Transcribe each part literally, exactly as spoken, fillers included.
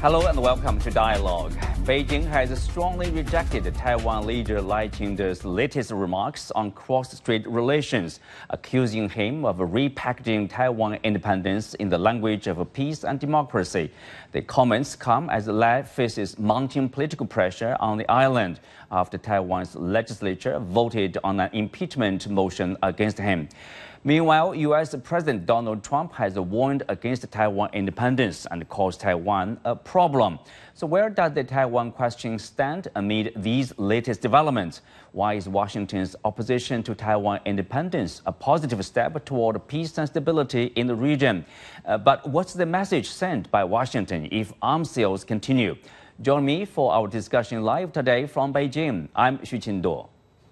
Hello and welcome to Dialogue. Beijing has strongly rejected Taiwan leader Lai Ching-te's latest remarks on cross-strait relations, accusing him of repackaging Taiwan independence in the language of peace and democracy. The comments come as Lai faces mounting political pressure on the island after Taiwan's legislature voted on an impeachment motion against him. Meanwhile, U S President Donald Trump has warned against Taiwan independence and calls Taiwan a problem. So where does the Taiwan question stand amid these latest developments? Why is Washington's opposition to Taiwan independence a positive step toward peace and stability in the region? Uh, but what's the message sent by Washington if arms sales continue? Join me for our discussion live today from Beijing. I'm Xu Qinduo.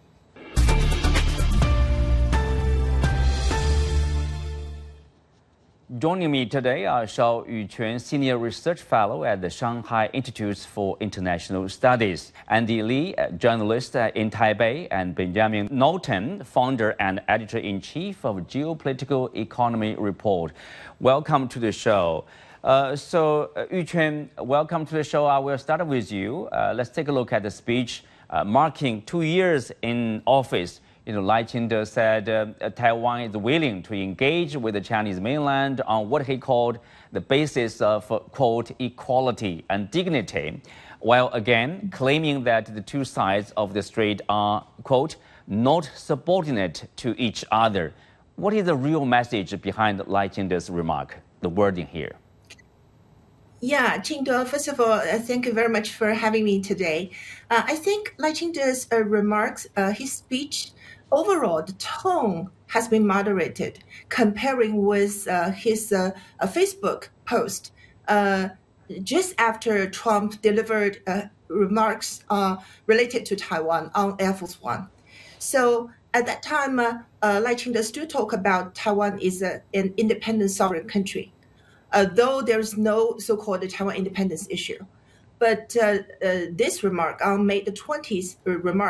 Joining me today are Shao Yuquan, Senior Research Fellow at the Shanghai Institute for International Studies, Andy Li, journalist in Taipei, and Benjamin Knowlton, founder and editor-in-chief of Geopolitical Economy Report. Welcome to the show. Uh, so, uh, Yuquan, welcome to the show. I will start with you. Uh, let's take a look at the speech uh, marking two years in office. You know, Lai Ching-te said uh, Taiwan is willing to engage with the Chinese mainland on what he called the basis of, uh, quote, equality and dignity, while again claiming that the two sides of the strait are, quote, not subordinate to each other. What is the real message behind Lai Ching-te's remark, the wording here? Yeah, Qingduo, first of all, uh, thank you very much for having me today. Uh, I think Lai Ching-te's uh, remarks, uh, his speech, overall, the tone has been moderated comparing with uh, his uh, uh, Facebook post uh, just after Trump delivered uh, remarks uh, related to Taiwan on Air Force One. So at that time, uh, uh, Lai Ching-te still talk about Taiwan is a, an independent sovereign country, uh, though there is no so-called Taiwan independence issue. But uh, uh, this remark on May the twentieth uh, remark